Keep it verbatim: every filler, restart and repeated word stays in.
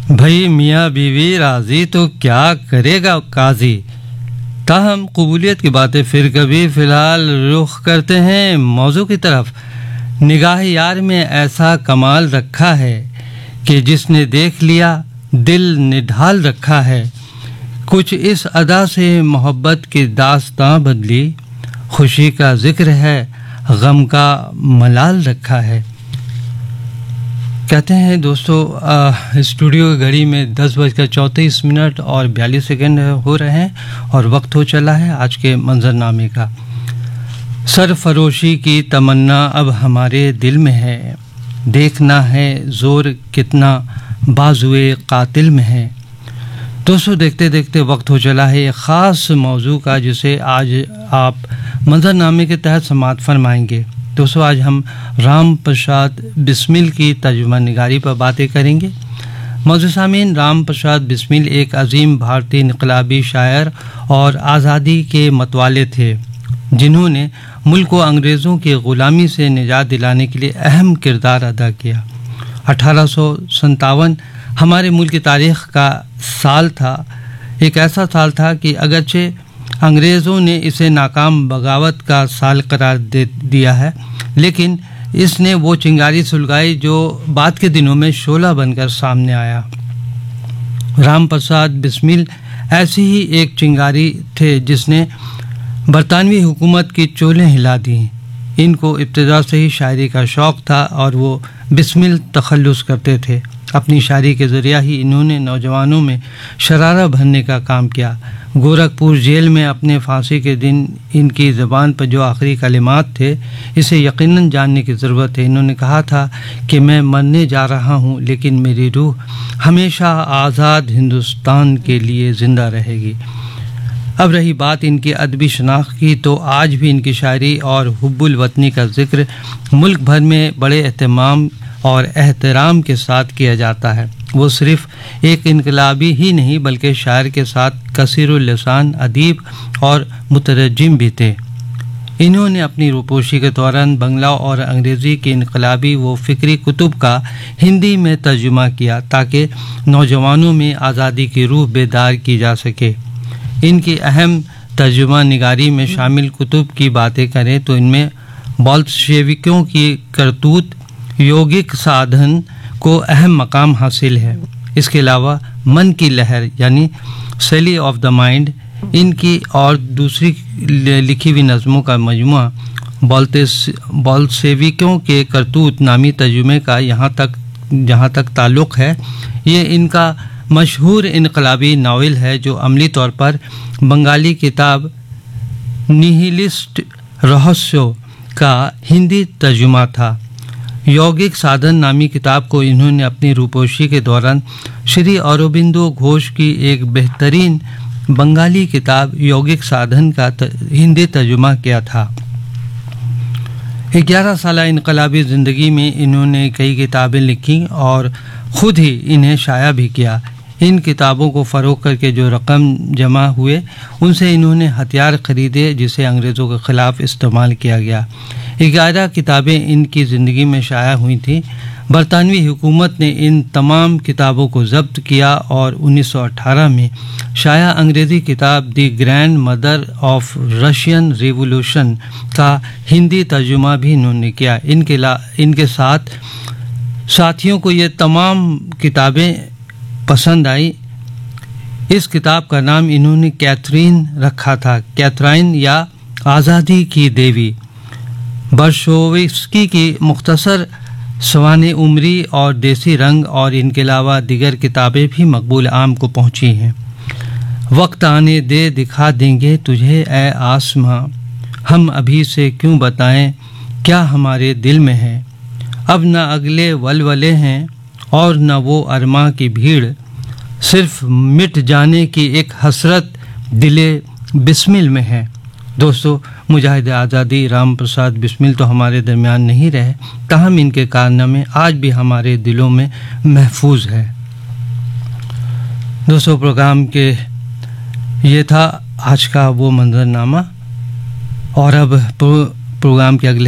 بھائی میاں بیوی راضی تو کیا کرے گا قاضی، تاہم قبولیت کی باتیں پھر کبھی فی الحال رخ کرتے ہیں موضوع کی طرف۔ نگاہ یار میں ایسا کمال رکھا ہے کہ جس نے دیکھ لیا دل نڈھال رکھا ہے، کچھ اس ادا سے محبت کی داستاں بدلی، خوشی کا ذکر ہے غم کا ملال رکھا ہے۔ کہتے ہیں دوستو اسٹوڈیو کی گھڑی میں دس بج کر چونتیس منٹ اور بیالیس سیکنڈ ہو رہے ہیں اور وقت ہو چلا ہے آج کے منظرنامے کا۔ سرفروشی کی تمنا اب ہمارے دل میں ہے، دیکھنا ہے زور کتنا بازوئے قاتل میں ہے۔ دوستو دیکھتے دیکھتے وقت ہو چلا ہے ایک خاص موضوع کا جسے آج آپ منظرنامے کے تحت سماعت فرمائیں گے۔ دوستو آج ہم رام پرساد بسمل کی ترجمہ نگاری پر باتیں کریں گے۔ موضوع سامعین، رام پرساد بسمل ایک عظیم بھارتی انقلابی شاعر اور آزادی کے متوالے تھے جنہوں نے ملک کو انگریزوں کی غلامی سے نجات دلانے کے لیے اہم کردار ادا کیا۔ اٹھارہ سو ستاون ہمارے ملک کی تاریخ کا سال تھا، ایک ایسا سال تھا کہ اگرچہ انگریزوں نے اسے ناکام بغاوت کا سال قرار دے دیا ہے، لیکن اس نے وہ چنگاری سلگائی جو بعد کے دنوں میں شعلہ بن کر سامنے آیا۔ رام پرساد بسمل ایسی ہی ایک چنگاری تھے جس نے برطانوی حکومت کی چولیں ہلا دیں۔ ان کو ابتدا سے ہی شاعری کا شوق تھا اور وہ بسمل تخلص کرتے تھے۔ اپنی شاعری کے ذریعہ ہی انہوں نے نوجوانوں میں شرارہ بھرنے کا کام کیا۔ گورکھپور جیل میں اپنے پھانسی کے دن ان کی زبان پر جو آخری کلمات تھے اسے یقیناً جاننے کی ضرورت ہے۔ انہوں نے کہا تھا کہ میں مرنے جا رہا ہوں لیکن میری روح ہمیشہ آزاد ہندوستان کے لیے زندہ رہے گی۔ اب رہی بات ان کی ادبی شناخت کی تو آج بھی ان کی شاعری اور حب الوطنی کا ذکر ملک بھر میں بڑے اہتمام اور احترام کے ساتھ کیا جاتا ہے۔ وہ صرف ایک انقلابی ہی نہیں بلکہ شاعر کے ساتھ کثیر اللسان ادیب اور مترجم بھی تھے۔ انہوں نے اپنی روپوشی کے دوران بنگلہ اور انگریزی کی انقلابی و فکری کتب کا ہندی میں ترجمہ کیا تاکہ نوجوانوں میں آزادی کی روح بیدار کی جا سکے۔ ان کی اہم ترجمہ نگاری میں شامل کتب کی باتیں کریں تو ان میں بولشیوکوں کی کرتوت، یوگک سادھن کو اہم مقام حاصل ہے۔ اس کے علاوہ من کی لہر یعنی سیلی آف دا مائنڈ، ان کی اور دوسری لکھی ہوئی نظموں کا مجموعہ بولشیوکوں کے کرتوت نامی ترجمے کا یہاں تک جہاں تک تعلق ہے یہ ان کا مشہور انقلابی ناول ہے جو عملی طور پر بنگالی کتاب نیہیلسٹ رہسیو کا ہندی ترجمہ تھا۔ یوگک سادھن نامی کتاب کو انہوں نے اپنی روپوشی کے دوران شری اروبندو گھوش کی ایک بہترین بنگالی کتاب یوگک سادھن کا ہندی ترجمہ کیا تھا۔ گیارہ سالہ انقلابی زندگی میں انہوں نے کئی کتابیں لکھیں اور خود ہی انہیں شائع بھی کیا۔ ان کتابوں کو فروخت کر کے جو رقم جمع ہوئے ان سے انہوں نے ہتھیار خریدے جسے انگریزوں کے خلاف استعمال کیا گیا۔ گیارہ کتابیں ان کی زندگی میں شائع ہوئی تھیں۔ برطانوی حکومت نے ان تمام کتابوں کو ضبط کیا اور انیس سو اٹھارہ میں شائع انگریزی کتاب دی grand mother of Russian revolution کا ہندی ترجمہ بھی انہوں نے کیا۔ ان کے ان کے ساتھ ساتھیوں کو یہ تمام کتابیں پسند آئی۔ اس کتاب کا نام انہوں نے کیتھرین رکھا تھا، کیتھرائن یا آزادی کی دیوی۔ برشووسکی کی مختصر سوانح عمری اور دیسی رنگ اور ان کے علاوہ دیگر کتابیں بھی مقبول عام کو پہنچی ہیں۔ وقت آنے دے دکھا دیں گے تجھے اے آسماں، ہم ابھی سے کیوں بتائیں کیا ہمارے دل میں ہے، اب نہ اگلے ولولے ہیں اور نہ وہ ارماں کی بھیڑ، صرف مٹ جانے کی ایک حسرت دل بسمل میں ہے۔ دوستو مجاہد آزادی رام پرساد بسمل تو ہمارے درمیان نہیں رہے، تاہم ان کے کارنامے آج بھی ہمارے دلوں میں محفوظ ہے۔ دوستو پروگرام کے یہ تھا آج کا وہ منظرنامہ، اور اب پروگرام کے اگلے